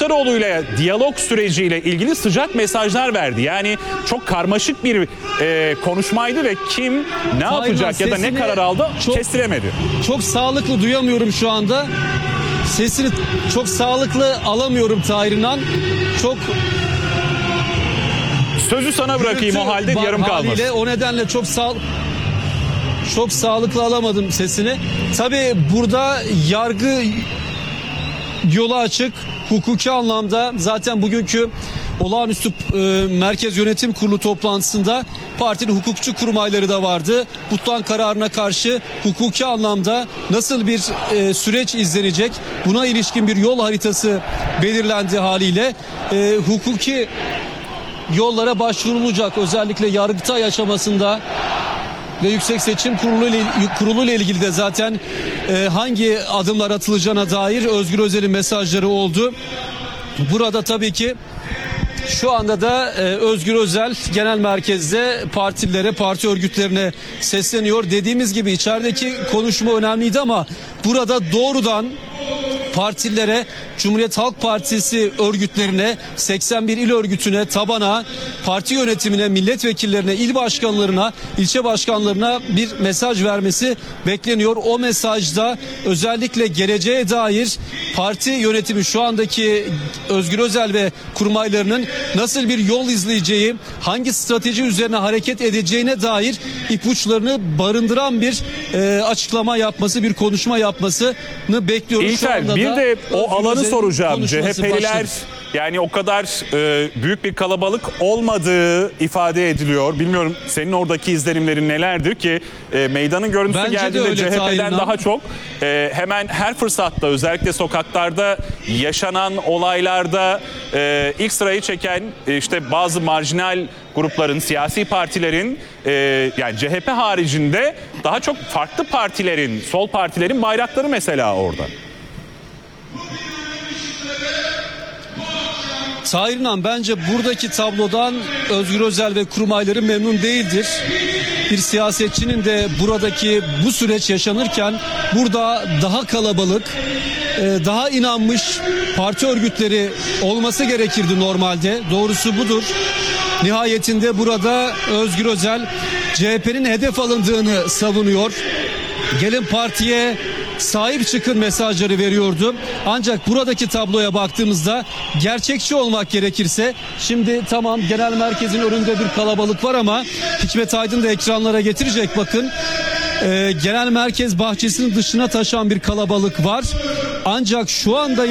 Kılıçdaroğlu ile diyalog süreciyle ilgili sıcak mesajlar verdi. Yani çok karmaşık bir konuşmaydı ve kim ne yapacak ya da ne karar aldı kestiremedi. Çok sağlıklı duyamıyorum şu anda. Sesini çok sağlıklı alamıyorum Tahir İnan. Sözü sana bırakayım o halde, yarım kalmasın. O nedenle çok sağlıklı alamadım sesini. Tabii burada yargı yolu açık. Hukuki anlamda zaten bugünkü olağanüstü Merkez Yönetim Kurulu toplantısında partinin hukukçu kurmayları da vardı. Butlan kararına karşı hukuki anlamda nasıl bir süreç izlenecek, buna ilişkin bir yol haritası belirlendi haliyle. Hukuki yollara başvurulacak, özellikle Yargıtay aşamasında ve Yüksek Seçim Kurulu ile ilgili de zaten hangi adımlar atılacağına dair Özgür Özel'in mesajları oldu. Burada tabii ki şu anda da Özgür Özel genel merkezde partilere, parti örgütlerine sesleniyor. Dediğimiz gibi içerideki konuşma önemliydi ama burada doğrudan partilere, Cumhuriyet Halk Partisi örgütlerine, 81 il örgütüne, tabana, parti yönetimine, milletvekillerine, il başkanlarına, ilçe başkanlarına bir mesaj vermesi bekleniyor. O mesajda özellikle geleceğe dair parti yönetimi, şu andaki Özgür Özel ve kurmaylarının nasıl bir yol izleyeceği, hangi strateji üzerine hareket edeceğine dair ipuçlarını barındıran bir açıklama yapması, bir konuşma yapmasını bekliyoruz. İlker, bir de o alanı soracağım. CHP'liler yani o kadar büyük bir kalabalık olmadığı ifade ediliyor. Bilmiyorum senin oradaki izlenimlerin nelerdir ki meydanın görüntüsü bence geldiğinde CHP'den daha çok hemen her fırsatta, özellikle sokaklarda yaşanan olaylarda ilk sırayı çeken işte bazı marjinal grupların, siyasi partilerin yani CHP haricinde daha çok farklı partilerin, sol partilerin bayrakları mesela orada. Tahir İnan bence buradaki tablodan Özgür Özel ve kurmayları memnun değildir. Bir siyasetçinin de buradaki bu süreç yaşanırken burada daha kalabalık, daha inanmış parti örgütleri olması gerekirdi normalde. Doğrusu budur. Nihayetinde burada Özgür Özel CHP'nin hedef alındığını savunuyor. Gelin partiye sahip çıkın mesajları veriyordu. Ancak buradaki tabloya baktığımızda gerçekçi olmak gerekirse, şimdi tamam genel merkezin önünde bir kalabalık var ama Hikmet Aydın da ekranlara getirecek, bakın. Genel merkez bahçesinin dışına taşan bir kalabalık var. Ancak şu anda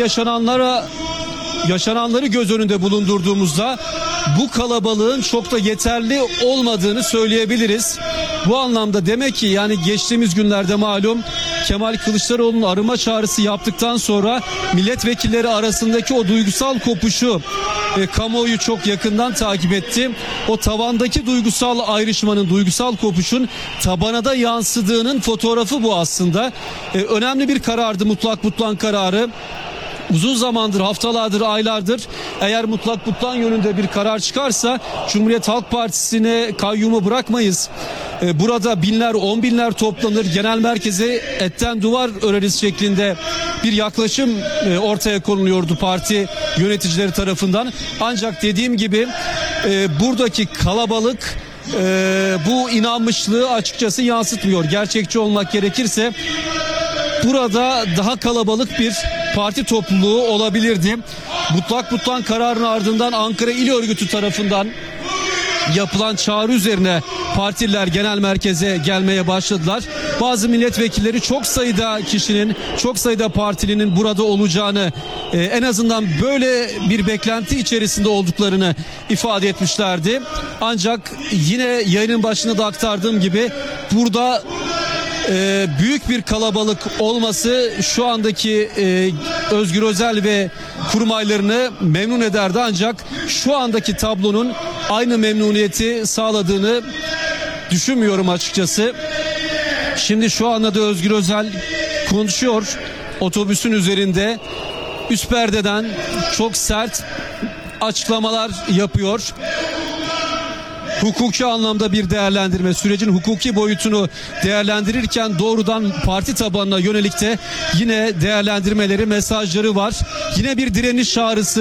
yaşananları göz önünde bulundurduğumuzda bu kalabalığın çok da yeterli olmadığını söyleyebiliriz. Bu anlamda demek ki yani geçtiğimiz günlerde malum Kemal Kılıçdaroğlu'nun arıma çağrısı yaptıktan sonra milletvekilleri arasındaki o duygusal kopuşu kamuoyu çok yakından takip etti. O tavandaki duygusal ayrışmanın, duygusal kopuşun tabana da yansıdığının fotoğrafı bu aslında. Önemli bir karardı mutlak butlan kararı. Uzun zamandır, haftalardır, aylardır eğer mutlak butlan yönünde bir karar çıkarsa Cumhuriyet Halk Partisi'ne kayyumu bırakmayız. Burada binler, on binler toplanır, genel merkeze etten duvar öreriz şeklinde bir yaklaşım ortaya konuluyordu parti yöneticileri tarafından. Ancak dediğim gibi buradaki kalabalık bu inanmışlığı açıkçası yansıtmıyor. Gerçekçi olmak gerekirse burada daha kalabalık bir parti topluluğu olabilirdi. Mutlak butlan kararının ardından Ankara İl Örgütü tarafından yapılan çağrı üzerine partiler genel merkeze gelmeye başladılar. Bazı milletvekilleri çok sayıda kişinin, çok sayıda partilinin burada olacağını, en azından böyle bir beklenti içerisinde olduklarını ifade etmişlerdi. Ancak yine yayının başında da aktardığım gibi burada büyük bir kalabalık olması şu andaki Özgür Özel ve kurmaylarını memnun ederdi, ancak şu andaki tablonun aynı memnuniyeti sağladığını düşünmüyorum açıkçası. Şimdi şu anda da Özgür Özel konuşuyor otobüsün üzerinde, üst perdeden çok sert açıklamalar yapıyor. Hukuki anlamda bir değerlendirme, sürecin hukuki boyutunu değerlendirirken doğrudan parti tabanına yönelik de yine değerlendirmeleri, mesajları var. Yine bir direniş çağrısı